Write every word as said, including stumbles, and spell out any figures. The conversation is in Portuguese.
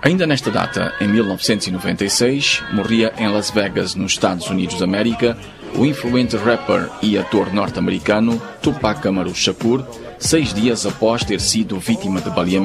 Ainda nesta data, em mil novecentos e noventa e seis, morria em Las Vegas, nos Estados Unidos da América, o influente rapper e ator norte-americano Tupac Amaru Shakur, seis dias após ter sido vítima de baleamento.